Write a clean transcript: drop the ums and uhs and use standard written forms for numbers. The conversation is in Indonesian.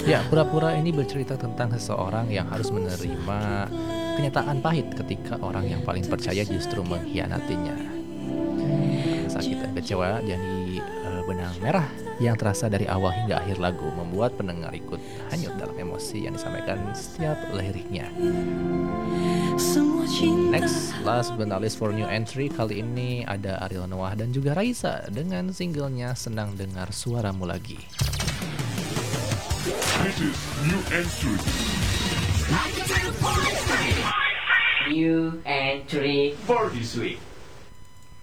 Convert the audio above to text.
Ya, pura-pura ini bercerita tentang seseorang yang harus menerima kenyataan pahit ketika orang yang paling percaya justru mengkhianatinya. Sakit dan kecewa jadi benang merah yang terasa dari awal hingga akhir lagu, membuat pendengar ikut hanyut dalam emosi yang disampaikan setiap liriknya. Next, last but not least for new entry, kali ini ada Ariel Noah dan juga Raisa dengan singlenya Senang Dengar Suaramu Lagi. This is new entry. New entry For this week.